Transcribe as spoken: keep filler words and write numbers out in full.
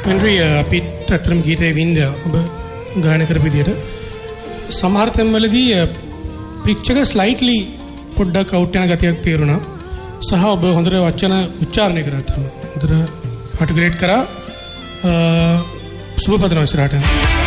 Henry අපිත් අතරම ගීතේ වින්ද ඔබ ගායනා කරපු විදියට සමහර තැන්වලදී පිච් එක ස්ලයිට්ලි පොඩ්ඩක් අවුට් යන ගතියක් තේරුණා. සහ ඔබ හොඳට වචන උච්චාරණය කරා තමයි. හොඳට ආටිකුලේට් කරා. සුබ පතනවා ඉස්සරහට.